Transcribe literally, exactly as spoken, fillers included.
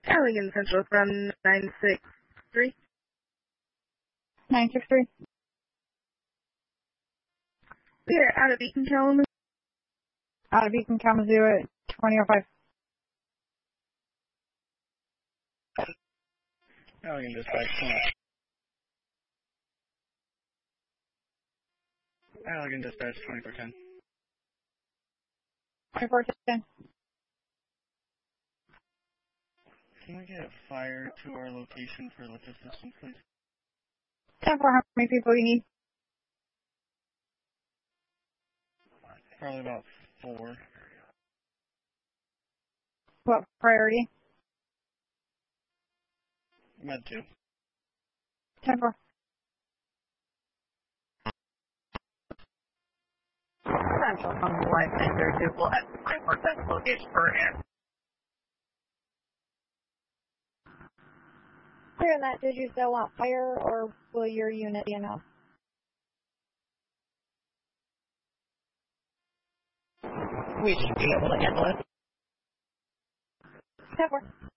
Allegan Central from nine six three. nine six three. We are out of Beacon, Kalamazoo. Out of Beacon, Kalamazoo at twenty oh five. Allegan Dispatch twenty. Allegan Dispatch twenty-four ten. twenty-four ten. Can we get fire to our location for lift assistance, please? ten four, how many people you need? Probably about four. What priority? Med two. ten four. Central from the Life Center to will at my work best location for air. Clear on that, did you still want fire or will your unit be enough? We should be able to handle it. ten four.